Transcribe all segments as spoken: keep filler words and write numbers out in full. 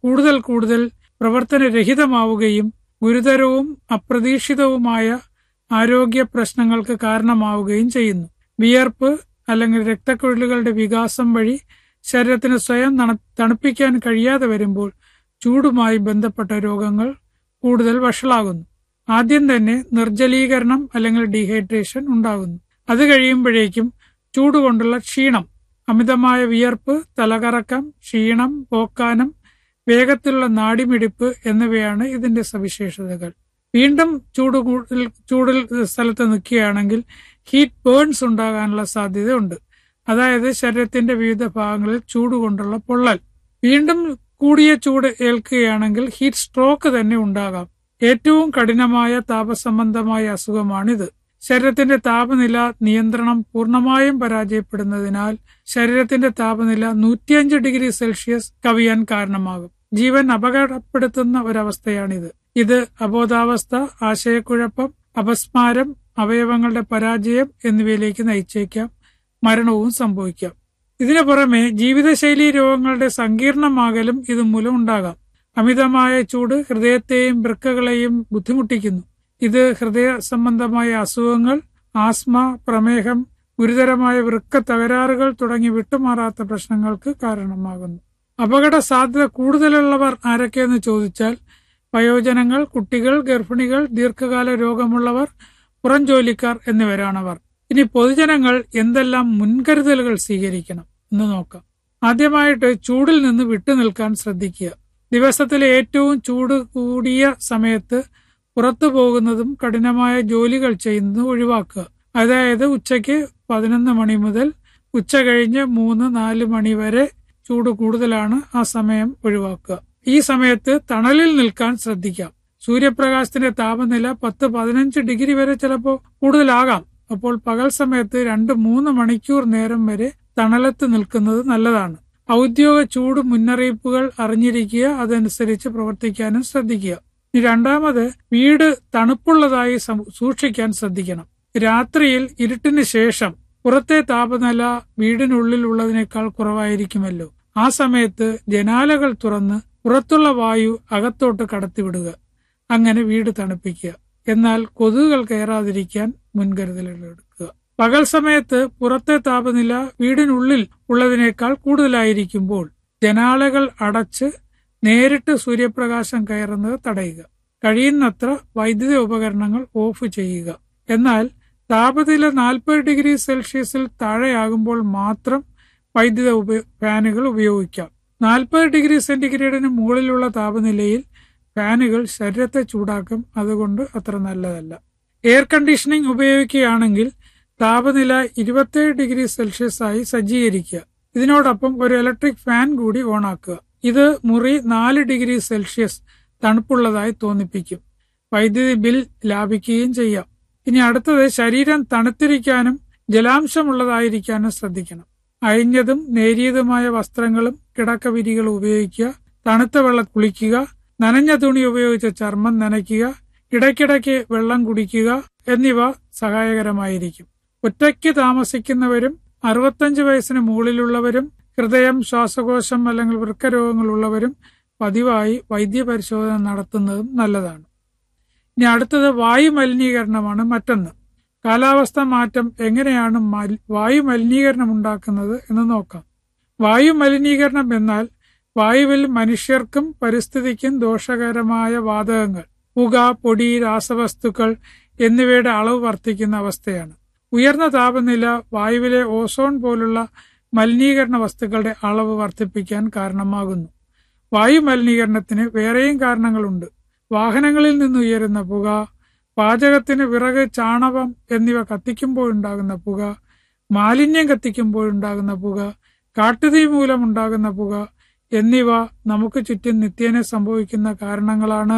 കൂടുതൽ കൂടുതൽ പ്രവർത്തനരഹിതമാവുകയും ഗുരുതരവും അപ്രതീക്ഷിതവുമായ ആരോഗ്യ പ്രശ്നങ്ങൾക്ക് കാരണമാവുകയും ചെയ്യുന്നു. വിയർപ്പ് അല്ലെങ്കിൽ രക്തക്കുഴലുകളുടെ വികാസം വഴി ശരീരത്തിന് സ്വയം തണുപ്പിക്കാൻ കഴിയാതെ വരുമ്പോൾ ചൂടുമായി ബന്ധപ്പെട്ട രോഗങ്ങൾ കൂടുതൽ വഷളാകുന്നു. ആദ്യം തന്നെ നിർജ്ജലീകരണം അല്ലെങ്കിൽ ഡീഹൈഡ്രേഷൻ ഉണ്ടാകുന്നു. അത് കഴിയുമ്പോഴേക്കും ചൂടുകൊണ്ടുള്ള ക്ഷീണം, അമിതമായ വിയർപ്പ്, തലകറക്കം, ക്ഷീണം, പോക്കാനം, വേഗത്തിലുള്ള നാഡിമിടിപ്പ് എന്നിവയാണ് ഇതിന്റെ സവിശേഷതകൾ. വീണ്ടും ചൂട് കൂടുതൽ ചൂടിൽ സ്ഥലത്ത് നിൽക്കുകയാണെങ്കിൽ ഹീറ്റ് ബേൺസ് ഉണ്ടാകാനുള്ള സാധ്യതയുണ്ട്. അതായത് ശരീരത്തിന്റെ വിവിധ ഭാഗങ്ങളിൽ ചൂട് കൊണ്ടുള്ള പൊള്ളൽ. വീണ്ടും കൂടിയ ചൂട് ഏൽക്കുകയാണെങ്കിൽ ഹീറ്റ് സ്ട്രോക്ക് തന്നെ ഉണ്ടാകാം. ഏറ്റവും കഠിനമായ താപസംബന്ധമായ അസുഖമാണിത്. ശരീരത്തിന്റെ താപനില നിയന്ത്രണം പൂർണ്ണമായും പരാജയപ്പെടുന്നതിനാൽ ശരീരത്തിന്റെ താപനില നൂറ്റിയഞ്ച് ഡിഗ്രി സെൽഷ്യസ് കവിയാൻ കാരണമാകും. ജീവൻ അപകടപ്പെടുത്തുന്ന ഒരവസ്ഥയാണിത്. ഇത് അബോധാവസ്ഥ, ആശയക്കുഴപ്പം, അപസ്മാരം, അവയവങ്ങളുടെ പരാജയം എന്നിവയിലേക്ക് നയിച്ചേക്കാം. മരണവും സംഭവിക്കാം. ഇതിനു പുറമെ ജീവിതശൈലീ രോഗങ്ങളുടെ സങ്കീർണമാകലും ഇതുമൂലം ഉണ്ടാകാം. അമിതമായ ചൂട് ഹൃദയത്തെയും വൃക്കകളെയും ബുദ്ധിമുട്ടിക്കുന്നു. ഇത് ഹൃദയ സംബന്ധമായ അസുഖങ്ങൾ, ആസ്മ, പ്രമേഹം, ഗുരുതരമായ വൃക്ക തകരാറുകൾ തുടങ്ങി വിട്ടുമാറാത്ത പ്രശ്നങ്ങൾക്ക് കാരണമാകുന്നു. അപകട സാധ്യത കൂടുതലുള്ളവർ ആരൊക്കെയെന്ന് ചോദിച്ചാൽ വയോജനങ്ങൾ, കുട്ടികൾ, ഗർഭിണികൾ, ദീർഘകാല രോഗമുള്ളവർ, പുറം ജോലിക്കാർ എന്നിവരാണവർ. ഇനി പൊതുജനങ്ങൾ എന്തെല്ലാം മുൻകരുതലുകൾ സ്വീകരിക്കണം എന്ന് നോക്കാം. ആദ്യമായിട്ട് ചൂടിൽ നിന്ന് വിട്ടുനിൽക്കാൻ ശ്രദ്ധിക്കുക. ദിവസത്തിലെ ഏറ്റവും ചൂട് കൂടിയ സമയത്ത് പുറത്തു പോകുന്നതും കഠിനമായ ജോലികൾ ചെയ്യുന്നതും ഒഴിവാക്കുക. അതായത് ഉച്ചയ്ക്ക് പതിനൊന്ന് മണി മുതൽ ഉച്ച കഴിഞ്ഞ് മൂന്ന് നാല് മണി വരെ ചൂട് കൂടുതലാണ്. ആ സമയം ഒഴിവാക്കുക. ഈ സമയത്ത് തണലിൽ നിൽക്കാൻ ശ്രദ്ധിക്കാം. സൂര്യപ്രകാശത്തിന്റെ താപനില പത്ത് പതിനഞ്ച് ഡിഗ്രി വരെ ചിലപ്പോൾ കൂടുതലാകാം. അപ്പോൾ പകൽ സമയത്ത് രണ്ട് മൂന്ന് മണിക്കൂർ നേരം വരെ തണലത്ത് നിൽക്കുന്നത് നല്ലതാണ്. ഔദ്യോഗിക ചൂട് മുന്നറിയിപ്പുകൾ അറിഞ്ഞിരിക്കുക, അതനുസരിച്ച് പ്രവർത്തിക്കാനും ശ്രദ്ധിക്കുക. രണ്ടാമത്, വീട് തണുപ്പുള്ളതായി സൂക്ഷിക്കാൻ ശ്രദ്ധിക്കണം. രാത്രിയിൽ ഇരുട്ടിന് ശേഷം പുറത്തെ താപനില വീടിനുള്ളിൽ ഉള്ളതിനേക്കാൾ കുറവായിരിക്കുമല്ലോ. ആ സമയത്ത് ജനാലകൾ തുറന്ന് പുറത്തുള്ള വായു അകത്തോട്ട് കടത്തിവിടുക. അങ്ങനെ വീട് തണുപ്പിക്കുക. എന്നാൽ കൊതുകുകൾ കയറാതിരിക്കാൻ മുൻകരുതലുകൾ എടുക്കുക. പകൽ സമയത്ത് പുറത്തെ താപനില വീടിനുള്ളിൽ ഉള്ളതിനേക്കാൾ കൂടുതലായിരിക്കുമ്പോൾ ജനാലകൾ അടച്ച് നേരിട്ട് സൂര്യപ്രകാശം കയറുന്നത് തടയുക. കഴിയുന്നത്ര വൈദ്യുത ഉപകരണങ്ങൾ ഓഫ് ചെയ്യുക. എന്നാൽ താപനില നാൽപ്പത് ഡിഗ്രി സെൽഷ്യസിൽ താഴെയാകുമ്പോൾ മാത്രം വൈദ്യുത ഫാനുകൾ ഉപയോഗിക്കാം. നാൽപ്പത് ഡിഗ്രി സെന്റിഗ്രേഡിന് മുകളിലുള്ള താപനിലയിൽ ഫാനുകൾ ശരീരത്തെ ചൂടാക്കും. അതുകൊണ്ട് അത്ര നല്ലതല്ല. എയർ കണ്ടീഷനിങ് ഉപയോഗിക്കുകയാണെങ്കിൽ താപനില ഇരുപത്തിയേഴ് ഡിഗ്രി സെൽഷ്യസ് ആയി സജ്ജീകരിക്കുക. ഇതിനോടൊപ്പം ഒരു ഇലക്ട്രിക് ഫാൻ കൂടി ഓണാക്കുക. ഇത് മുറി നാല് ഡിഗ്രി സെൽഷ്യസ് തണുപ്പുള്ളതായി തോന്നിപ്പിക്കും. വൈദ്യുതി ബിൽ ലാഭിക്കുകയും ചെയ്യാം. ഇനി അടുത്തത്, ശരീരം തണുത്തിരിക്കാനും ജലാംശമുള്ളതായിരിക്കാനും ശ്രദ്ധിക്കണം. അഴിഞ്ഞതും നേരിയതുമായ വസ്ത്രങ്ങളും കിടക്കവിരികളും ഉപയോഗിക്കുക. തണുത്ത വെള്ളം കുളിക്കുക. നനഞ്ഞ തുണി ഉപയോഗിച്ച് ചർമ്മം നനയ്ക്കുക. ഇടയ്ക്കിടയ്ക്ക് വെള്ളം കുടിക്കുക എന്നിവ സഹായകരമായിരിക്കും. ഒറ്റയ്ക്ക് താമസിക്കുന്നവരും അറുപത്തഞ്ച് വയസ്സിന് മുകളിലുള്ളവരും ഹൃദയം, ശ്വാസകോശം അല്ലെങ്കിൽ വൃക്കരോഗങ്ങളുള്ളവരും പതിവായി വൈദ്യപരിശോധന നടത്തുന്നതും നല്ലതാണ്. ഇനി അടുത്തത് വായു മലിനീകരണമാണ് മറ്റൊന്ന്. കാലാവസ്ഥ മാറ്റം എങ്ങനെയാണ് വായു മലിനീകരണം ഉണ്ടാക്കുന്നത് എന്ന് നോക്കാം. വായു മലിനീകരണം എന്നാൽ വായുവിൽ മനുഷ്യർക്കും പരിസ്ഥിതിക്കും ദോഷകരമായ വാതകങ്ങൾ, പുക, പൊടി, രാസവസ്തുക്കൾ എന്നിവയുടെ അളവ് വർദ്ധിക്കുന്ന അവസ്ഥയാണ്. ഉയർന്ന താപനില വായുവിലെ ഓസോൺ പോലുള്ള മലിനീകരണ വസ്തുക്കളുടെ അളവ് വർദ്ധിപ്പിക്കാൻ കാരണമാകുന്നു. വായു മലിനീകരണത്തിന് വേറെയും കാരണങ്ങളുണ്ട്. വാഹനങ്ങളിൽ നിന്നുയരുന്ന പുക, പാചകത്തിന് വിറക്, ചാണകം എന്നിവ കത്തിക്കുമ്പോഴുണ്ടാകുന്ന പുക, മാലിന്യം കത്തിക്കുമ്പോഴുണ്ടാകുന്ന പുക, കാട്ടുതീ മൂലമുണ്ടാകുന്ന പുക എന്നിവ നമുക്ക് ചുറ്റും നിത്യേന സംഭവിക്കുന്ന കാരണങ്ങളാണ്.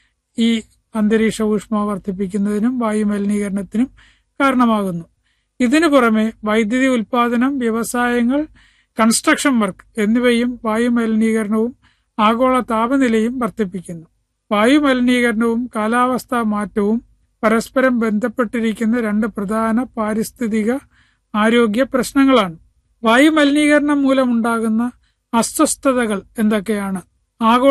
ഈ അന്തരീക്ഷ ഊഷ്മാവ് വർദ്ധിപ്പിക്കുന്നതിനും വായു മലിനീകരണത്തിനും കാരണമാകുന്നു. ഇതിനു പുറമെ വൈദ്യുതി ഉൽപാദനം, വ്യവസായങ്ങൾ, കൺസ്ട്രക്ഷൻ വർക്ക് എന്നിവയും വായു മലിനീകരണവും ആഗോള താപനിലയും വർദ്ധിപ്പിക്കുന്നു. വായു മലിനീകരണവും കാലാവസ്ഥാ മാറ്റവും പരസ്പരം ബന്ധപ്പെട്ടിരിക്കുന്ന രണ്ട് പ്രധാന പാരിസ്ഥിതിക ആരോഗ്യ പ്രശ്നങ്ങളാണ്. വായു മലിനീകരണം മൂലമുണ്ടാകുന്ന അസ്വസ്ഥതകൾ എന്തൊക്കെയാണ്? ആഗോള